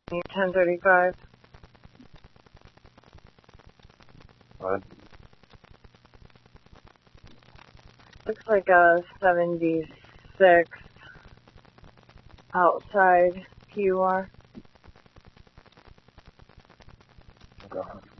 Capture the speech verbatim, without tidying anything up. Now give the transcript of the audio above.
ten thirty-five. What? Looks like a seventy-six outside P U R. Okay.